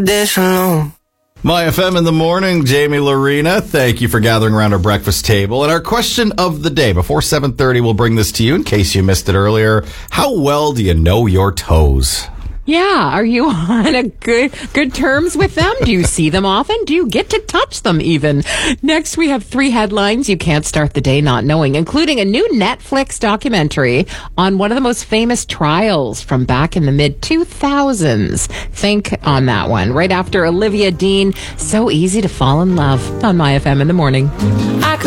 dish alone. My FM in the morning, Jamie Lorena. Thank you for gathering around our breakfast table. And our question of the day, before 7:30, we'll bring this to you in case you missed it earlier. How well do you know your toes? Yeah, are you on a good terms with them? Do you see them often? Do you get to touch them even? Next, we have 3 headlines you can't start the day not knowing, including a new Netflix documentary on one of the most famous trials from back in the mid-2000s. Think on that one. Right after Olivia Dean, So Easy to Fall in Love on My FM in the morning.